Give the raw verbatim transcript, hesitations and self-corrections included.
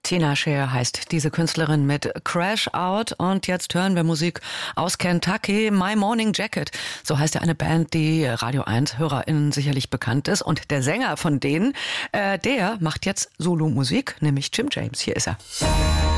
Tina Scher heißt diese Künstlerin mit Crash Out. Und jetzt hören wir Musik aus Kentucky. My Morning Jacket, so heißt ja eine Band, die Radio eins HörerInnen sicherlich bekannt ist. Und der Sänger von denen, äh, der macht jetzt Solo-Musik, nämlich Jim James. Hier ist er.